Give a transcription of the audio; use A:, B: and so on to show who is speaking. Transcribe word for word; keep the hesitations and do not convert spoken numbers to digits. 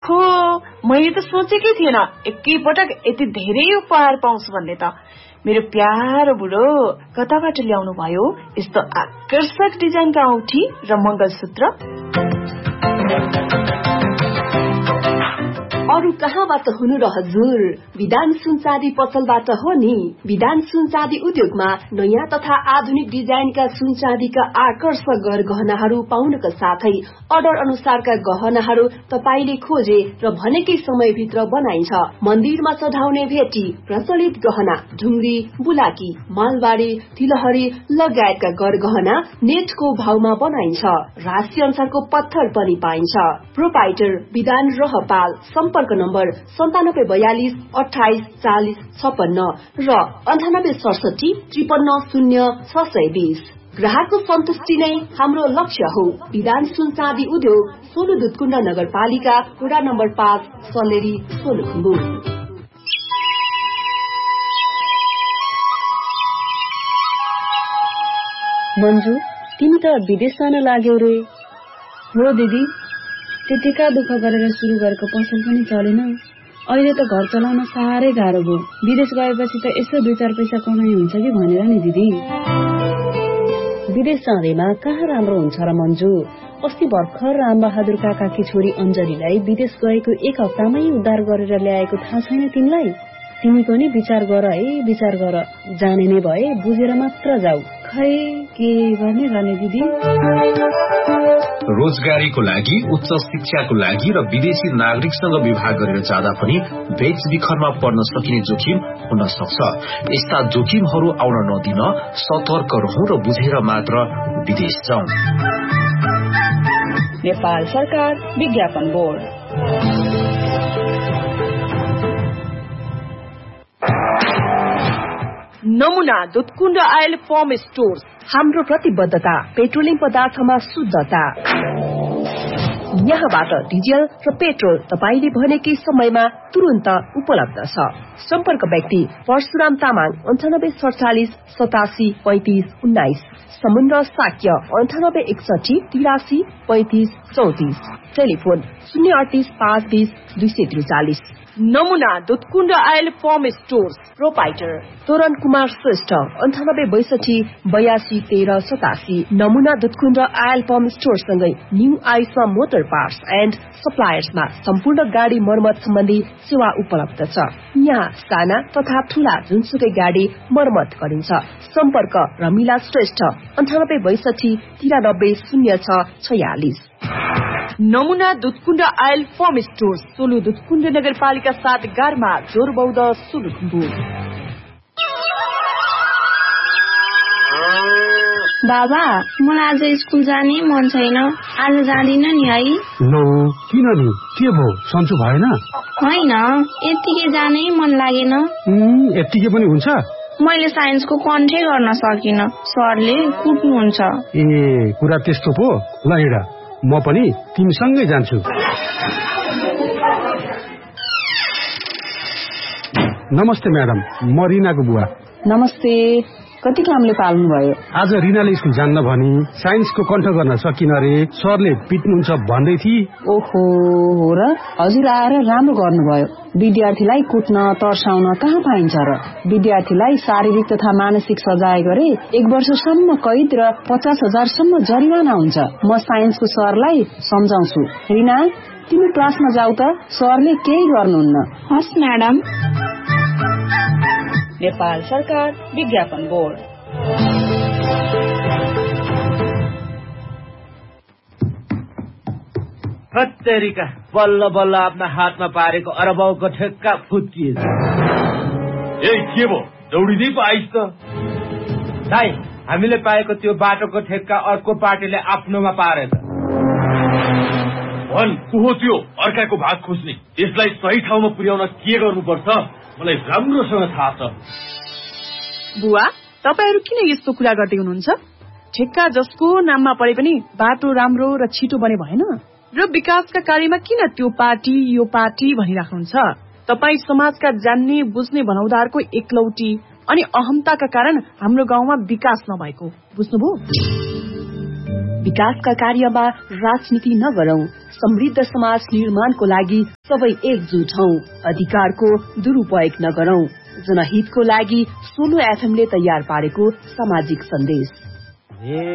A: हो, मैले त सोचेकै थिएन एकैपटक यति धेरै उपहार पाउँछु भन्ने त। मेरो प्यारो बुढो कताबाट ल्याउनु भयो यस्तो आकर्षक डिजाइनका औठी र मंगलसूत्र?
B: अरु कहाँबाट हुनु र हजुर, विधान सुन चाँदी पसलबाट हो नि। विधान सुन चाँदी उद्योगमा नयाँ तथा आधुनिक डिजाइनका सुन चाँदीका आकर्षक गहनाहरू पाउनका साथै अर्डर अनुसारका गहनाहरू तपाईले खोजे र भनेकै समयभित्र बनाइन्छ। मन्दिरमा चढाउने भेटी, प्रचलित गहना, ढुङ्ग्री, बुलाकी, मालबारी, तिलहरी लगायतका गरगहना नेटको भावमा बनाइन्छ। राशि अनुसारको पत्थर पनि पाइन्छ। प्रोपाइटर विधान रहपाल। सम्पर्क नम्बर सन्तानब्बे बयालिस अठाइस चालिस छप्पन्न र अन्ठानब्बे सडसठी त्रिपन्न शून्य छ सय बीस। ग्राहकको सन्तुष्टि नै हाम्रो लक्ष्य हो। विधान सुन चाँदी उद्योग, सोलु दुधकुण्ड नगरपालिका, वडा नम्बर पाँच, सलेरी, सोलुखुम्बु।
C: मन्जु, तिमी त विदेश जान लाग्यौ रे?
D: हो दिदी, त्यतिका दुःख गरेर सुरु गरेको पसल पनि चलेन। अहिले त घर चलाउन साह्रै गाह्रो भयो। विदेश गएपछि त यसो दुई चार पैसा कमाइ हुन्छ कि भनेर नि दिदी।
C: विदेश जाँदैमा कहाँ राम्रो हुन्छ र मन्जु? अस्ति भर्खर रामबहादुर काकाकी छोरी अञ्जलीलाई विदेश गएको एक हप्तामै उद्धार गरेर ल्याएको थाहा छैन तिमीलाई? तिमी पनि विचार गर है, विचार गर। जाने नै भए बुझेर मात्र जाऊ।
D: खै के गर्ने गर्ने दिदी?
E: रोजगारीको लागि, उच्च शिक्षाको लागि र विदेशी नागरिकसँग विवाह गरेर जाँदा पनि बेचबिखनमा पर्न सकिने जोखिम हुन सक्छ। यस्ता जोखिमहरू आउन नदिन सतर्क रहौं र बुझेर मात्र विदेश जाउँ।
C: नेपाल सरकार विज्ञापन बोर्ड।
A: नमुना दुधकुण्ड आयल फर्म स्टोर्स।
B: हाम्रो प्रतिबद्धता पेट्रोलियम पदार्थमा शुद्धता। यहाँबाट डिजल र पेट्रोल तपाईले भनेकै समयमा तुरन्त उपलब्ध छ। सम्पर्क व्यक्ति परशुराम तामाङ अन्ठानब्बे सडचालिस सतासी पैंतिस उन्नाइस। समुद्र साक्य अन्ठानब्बे एकसठी तिरासी पैंतिस चौतिस। टेलिफोन शून्य अडतिस पाँच बीस दुई सय त्रिचालिस।
A: नमुना Dudhkund oil form stores.
B: Proprietor तोरण कुमार श्रेष्ठ अन्ठानब्बे बैसठी बयासी तेह्र सतासी। नमुना दुधकुण्ड आयल फर्म स्टोर सँगै न्यू आइसमा मोटर पार्ट्स एन्ड सप्लायर्समा सम्पूर्ण गाडी मर्मत सम्बन्धी सेवा उपलब्ध छ। यहाँ साना तथा ठूला जुनसुकै गाडी मर्मत गरिन्छ। सम्पर्क रमिला श्रेष्ठ अन्ठानब्बे बैसठी तिरानब्बे शून्य छ छयालिस।
A: नमुना Dudhkund oil form stores, Solu Dudhkund नगरपालिका सात गारमा, जोरबौध, सोलुखुम्बु।
D: बाबा, मलाई आज स्कुल जाने मन छैन। आज जाँदिन नि है?
F: लो, किन नि? के भयो? सन्चो भएन?
D: होइन, यतिकै जानै मन लागेन।
F: यतिकै पनि हुन्छ?
D: मैले साइन्सको कन्ठै गर्न सकिन। सरले कुट्नुहुन्छ।
F: ए, कुरा त्यस्तो पो? ल हिँड, म पनि तिमीसँगै जान्छु। नमस्ते म्याडम, म रिनाको बुवा।
C: नमस्ते। कति कामले पाल्नु भयो?
F: आज रिनाले स्कुल जान्न भनी साइन्सको कण्ठ गर्न सकिन रे, सरले पिट्नुहुन्छ भन्दै थिए।
C: ओहो, हो र? हजुर आएर राम्रो गर्नुभयो। विद्यार्थीलाई कुट्न तर्साउन कहाँ पाइन्छ र? विद्यार्थीलाई शारीरिक तथा मानसिक सजाय गरे एक वर्षसम्म कैद र पचास हजारसम्म जरिवाना हुन्छ। म साइन्सको सरलाई सम्झाउँछु। रिना, तिमी क्लासमा जाऊ त, सरले केही गर्नुहुन्न।
D: हस् म्याडम।
C: नेपाल सरकार विज्ञापन बोर्ड।
G: हत्तेरिका, बल्ल बल्ल आफ्ना हातमा पारेको अरबौको ठेक्का फुत्किएछ।
H: ए के भो, दौडिँदै पो आइस त?
G: दाइ, हामीले पाएको त्यो बाटोको ठेक्का अर्को पार्टीले आफ्नोमा पारेछ।
H: भन, को हो त्यो अर्काको भाग खोज्ने? यसलाई सही ठाउँमा पुर्याउन के गर्नुपर्छ मलाई राम्रोसँग थाहा छ।
A: बुवा, तपाईहरु किन यस्तो कुरा गर्दै हुनुहुन्छ? ठेक्का जसको नाममा परे पनि बाटो राम्रो र छिटो बने भएन र विकासका कार्यमा किन त्यो पार्टी यो पार्टी भनिराख्नुहुन्छ? तपाई समाजका जान्ने बुझ्ने भनाउँदारको एकलौटी अनि अहमताका कारण हाम्रो गाउँमा विकास नभएको बुझ्नुभयो?
B: विकासका कार्यमा राजनीति नगरौं, समृद्ध समाज निर्माणको लागि सबै एकजुट हौं, अधिकारको दुरुपयोग नगरौं। जनहितको लागि सोलो एफएमले तयार पारेको सामाजिक सन्देश।